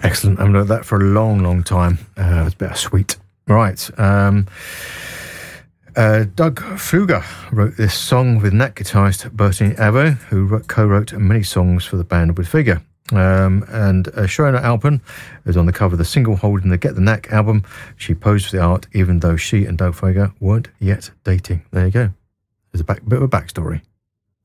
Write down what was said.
Excellent. I haven't heard that for a long, long time. It's bittersweet. Right. Doug Fluger wrote this song with Knack guitarist Bertie Avo, who co-wrote many songs for the band with Figure. And Shona Alpin is on the cover of the single holding the Get the Knack album. She posed for the art even though she and Doug Fluger weren't yet dating. There you go. There's a bit of a backstory.